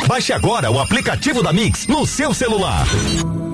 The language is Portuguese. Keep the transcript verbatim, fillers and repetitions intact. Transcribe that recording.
Baixe agora o aplicativo da Mix no seu celular.